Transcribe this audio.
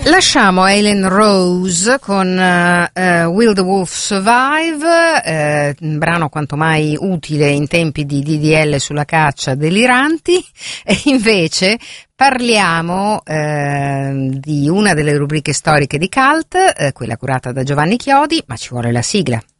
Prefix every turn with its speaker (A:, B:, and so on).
A: Lasciamo Aileen Rose con Will the Wolf Survive, un brano quanto mai utile in tempi di DDL sulla caccia deliranti, e invece parliamo di una delle rubriche storiche di Cult, quella curata da Giovanni Chiodi, ma ci vuole la sigla.